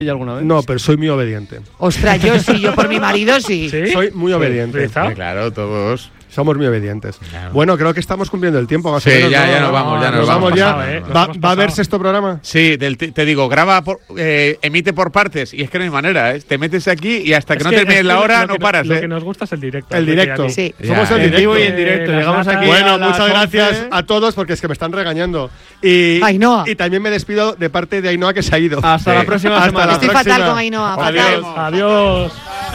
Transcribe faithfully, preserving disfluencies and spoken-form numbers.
alguna vez? No, pero soy muy obediente. Ostras, yo sí, yo por mi marido sí. ¿Sí? Soy muy obediente. Sí, claro, todos. Somos muy obedientes. Claro. Bueno, creo que estamos cumpliendo el tiempo. Más Sí, o menos, ya, ¿no? ya nos vamos, ya nos, nos vamos. vamos ya. pasado, eh. ¿Va, ¿Va a verse este programa? Sí, del, te digo, graba, por, eh, emite por partes. Y es que no hay manera, ¿eh? Te metes aquí y hasta que Es no que, termines es la que hora lo no que, paras, Lo ¿eh? que nos gusta es el directo. El directo. Sí. Somos Ya, el en directo. vivo y en directo. Eh, Llegamos las aquí. Bueno, a las muchas gracias once. a todos porque es que me están regañando. Y, Ainhoa. y también me despido de parte de Ainhoa que se ha ido. Hasta Sí. la próxima Hasta semana. la Estoy próxima. fatal con Ainhoa, fatal. Adiós. Adiós.